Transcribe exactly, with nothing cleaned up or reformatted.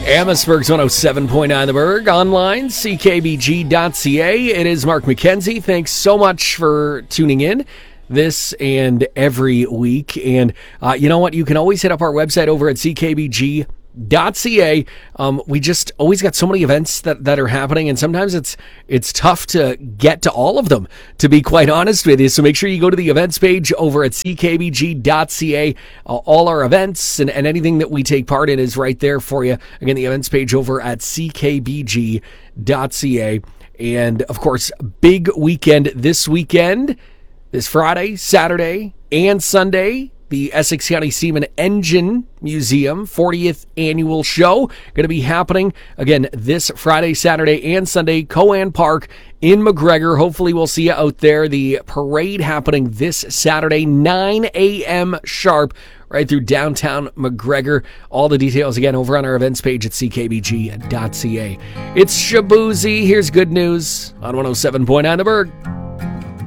Amherstburg's one oh seven point nine The Berg, online, c k b g dot c a. It is Mark McKenzie. Thanks so much for tuning in this and every week. And uh, you know what? You can always hit up our website over at c k b g dot c a. Um, we just always got so many events that, that are happening, and sometimes it's it's tough to get to all of them, to be quite honest with you. So make sure you go to the events page over at c k b g dot c a. Uh, all our events and, and anything that we take part in is right there for you. Again, the events page over at c k b g dot c a. And of course, big weekend this weekend, this Friday, Saturday, and Sunday. The Essex County Steam and Engine Museum fortieth annual show going to be happening again this Friday, Saturday, and Sunday. Coan Park in McGregor. Hopefully we'll see you out there. The parade happening this Saturday, nine a.m. sharp, right through downtown McGregor. All the details again over on our events page at c k b g dot c a. It's Shaboozey. Here's good news on one oh seven point nine The Berg.